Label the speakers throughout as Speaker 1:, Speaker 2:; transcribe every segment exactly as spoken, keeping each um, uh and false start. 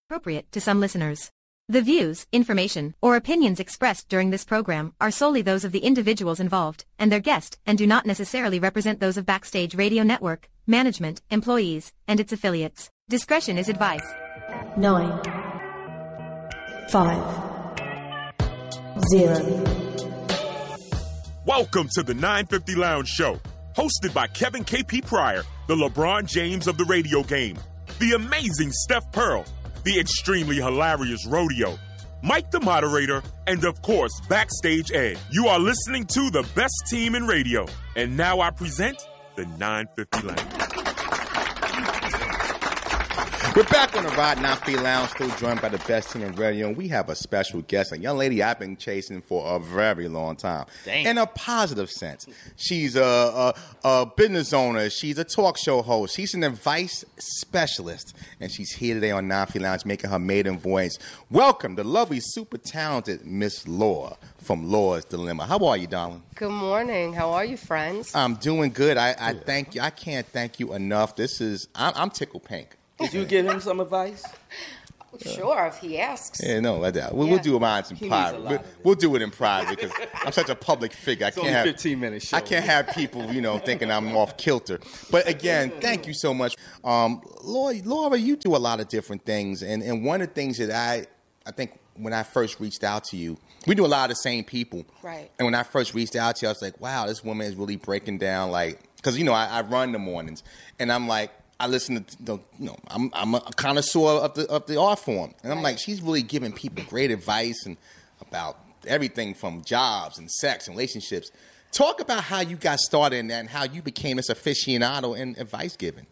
Speaker 1: appropriate to some listeners. The views, information, or opinions expressed during this program are solely those of the individuals involved and their guest and do not necessarily represent those of Backstage Radio Network, management, employees, and its affiliates. Discretion is advised.
Speaker 2: Nine. Five. Zero.
Speaker 3: Welcome to the nine fifty Lounge Show, hosted by Kevin K P Pryor, the LeBron James of the radio game, the amazing Steph Pearl, the extremely hilarious Rodeo, Mike the moderator, and of course, Backstage Ed. You are listening to the best team in radio. And now I present the nine fifty Lounge.
Speaker 4: We're back on the Ride nine fifty Lounge, still joined by the best team in radio, and we have a special guest, a young lady I've been chasing for a very long time.
Speaker 5: Dang.
Speaker 4: In a positive sense. She's a, a, a business owner. She's a talk show host. She's an advice specialist, and she's here today on nine fifty Lounge making her maiden voice. Welcome, the lovely, super talented Miss Laura from Laura's Dilemma. How are you, darling?
Speaker 6: Good morning. How are you, friends?
Speaker 4: I'm doing good. I, I thank you. I can't thank you enough. This is, I'm, I'm tickled pink.
Speaker 5: Did you give him some advice?
Speaker 6: Sure, if he asks.
Speaker 4: Yeah, no, like that. We'll,
Speaker 6: Yeah.
Speaker 4: we'll do mine in
Speaker 5: He
Speaker 4: private.
Speaker 5: needs a lot
Speaker 4: We'll,
Speaker 5: of it.
Speaker 4: we'll do it in private because I'm such a public figure. I
Speaker 5: It's
Speaker 4: can't
Speaker 5: only
Speaker 4: have
Speaker 5: fifteen minutes show.
Speaker 4: I can't have people, you know, thinking I'm off kilter. But again, thank you so much, um, Laura. Laura, you do a lot of different things, and and one of the things that I I think when I first reached out to you, we do a lot of the same people,
Speaker 6: Right.
Speaker 4: And when I first reached out to you, I was like, wow, this woman is really breaking down, like, because you know I, I run the mornings, and I'm like. I listen to the, you know, I'm I'm a connoisseur of the of the art form, and I'm
Speaker 6: Right.
Speaker 4: like, she's really giving people great advice and about everything from jobs and sex and relationships. Talk about how you got started in that and how you became this aficionado in advice giving.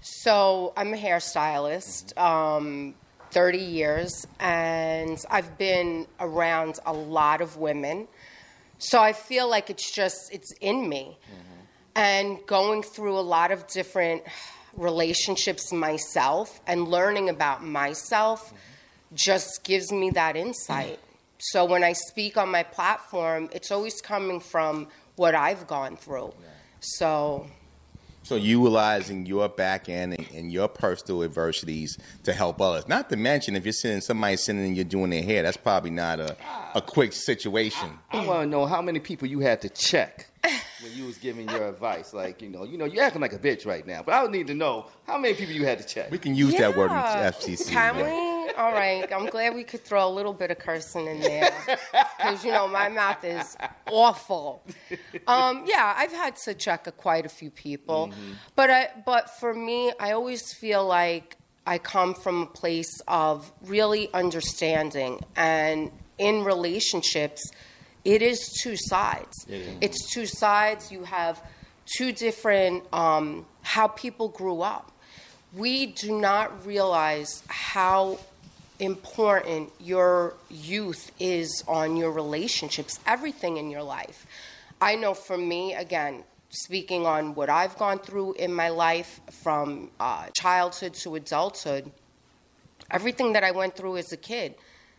Speaker 6: So I'm a hairstylist, um, thirty years, and I've been around a lot of women. So I feel like it's just, it's in me. Mm-hmm. And going through a lot of different relationships myself and learning about myself mm-hmm. just gives me that insight. Mm-hmm. So when I speak on my platform, it's always coming from what I've gone through. Right. So...
Speaker 4: So utilizing your back end and, and your personal adversities to help others. Not to mention, if you're sitting, somebody sitting and you're doing their hair, that's probably not a, a quick situation.
Speaker 5: I, I want to know how many people you had to check when you was giving your advice. Like, you know, you know, you're acting like a bitch right now, but I would need to know how many people you had to check.
Speaker 4: We can use
Speaker 6: yeah.
Speaker 4: that word in F C C.
Speaker 6: Can
Speaker 4: man.
Speaker 6: we? All right. I'm glad we could throw a little bit of cursing in there because, you know, my mouth is awful. Um, yeah, I've had to check a, quite a few people. Mm-hmm. But, I, but for me, I always feel like I come from a place of really understanding. And in relationships, it is two sides. Mm-hmm. It's two sides. You have two different, um, how people grew up. We do not realize how important your youth is on your relationships, everything in your life. I know for me, again, speaking on what I've gone through in my life from uh, childhood to adulthood, everything that I went through as a kid,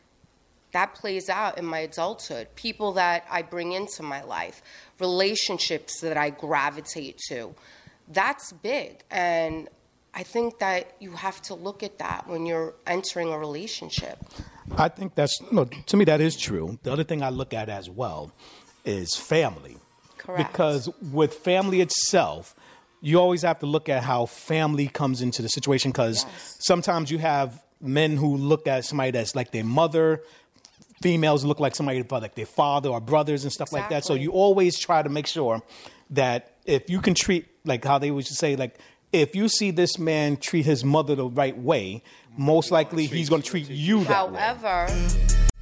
Speaker 6: that plays out in my adulthood. People that I bring into my life, relationships that I gravitate to, that's big. And I think that you have to look at that when you're entering a relationship.
Speaker 7: I think that's, no, to me, that is true. The other thing I look at as well is family.
Speaker 6: Correct.
Speaker 7: Because with family itself, you always have to look at how family comes into the situation, because
Speaker 6: Yes.
Speaker 7: sometimes you have men who look at somebody that's like their mother, females look like somebody like their father or brothers and stuff like that. So
Speaker 6: Exactly.
Speaker 7: you always try to make sure that if you can treat, like how they would say, like, if you see this man treat his mother the right way, most likely he's going to treat you that way.
Speaker 6: However,